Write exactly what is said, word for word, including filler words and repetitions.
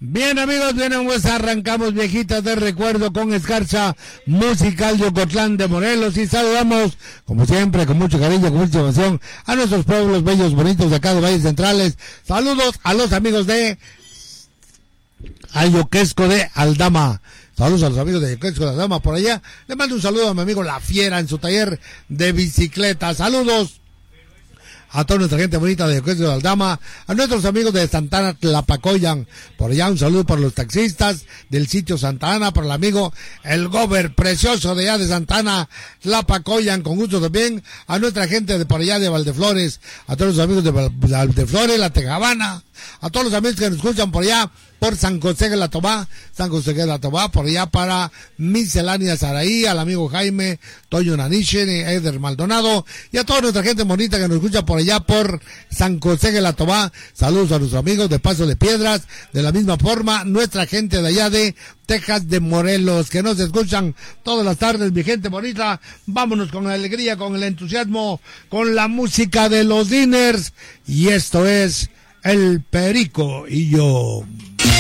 Bien, amigos, bien, pues arrancamos viejitas de recuerdo con Escarcha Musical de Ocotlán de Morelos y saludamos, como siempre, con mucho cariño, con mucha emoción, a nuestros pueblos bellos, bonitos de acá de Valles Centrales. Saludos a los amigos de Ayoquesco de Aldama. Saludos a los amigos de Ayoquesco de Aldama por allá. Le mando un saludo a mi amigo La Fiera en su taller de bicicleta. Saludos a toda nuestra gente bonita de Ayoquesco de Aldama, a nuestros amigos de Santana Tlapacoyan, por allá un saludo para los taxistas del sitio Santana, para el amigo el Gober precioso de allá de Santana Tlapacoyan, con gusto también a nuestra gente de por allá de Valdeflores, a todos los amigos de Valdeflores, La Tejabana, a todos los amigos que nos escuchan por allá por San José de la Tobá, San José de la Tobá, por allá para Miscelánea Saraí, al amigo Jaime, Toyo Naniche, Eder Maldonado, y a toda nuestra gente bonita que nos escucha por allá por San José de la Tobá. Saludos a nuestros amigos de Paso de Piedras, de la misma forma, nuestra gente de allá de Texas de Morelos, que nos escuchan todas las tardes, mi gente bonita. Vámonos con la alegría, con el entusiasmo, con la música de los Diners, y esto es El Perico y Yo.